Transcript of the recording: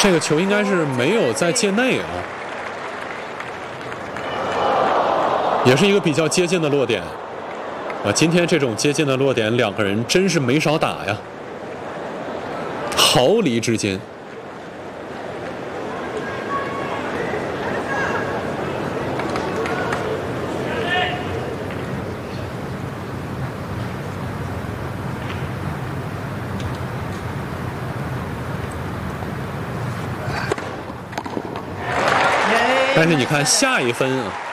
这个球应该是没有在界内啊，也是一个比较接近的落点啊。今天这种接近的落点，两个人真是没少打呀，毫厘之间。但是你看下一分啊，